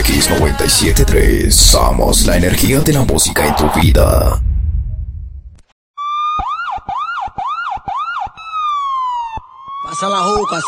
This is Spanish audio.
X97.3. Somos la energía de la música en tu vida. Pasa la juca.